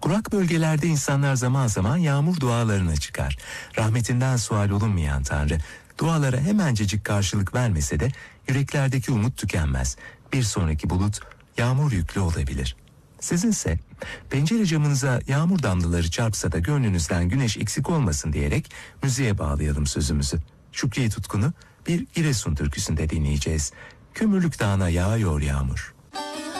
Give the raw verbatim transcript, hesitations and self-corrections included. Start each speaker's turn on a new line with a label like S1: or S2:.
S1: Kurak bölgelerde insanlar zaman zaman yağmur dualarına çıkar. Rahmetinden sual olunmayan Tanrı, dualara hemencecik karşılık vermese de yüreklerdeki umut tükenmez. Bir sonraki bulut yağmur yüklü olabilir. Sizinse pencere camınıza yağmur damlaları çarpsa da gönlünüzden güneş eksik olmasın diyerek müziğe bağlayalım sözümüzü. Şükriye Tutkun'u bir Giresun türküsünde dinleyeceğiz. Kömürlük Dağı'na yağıyor yağmur.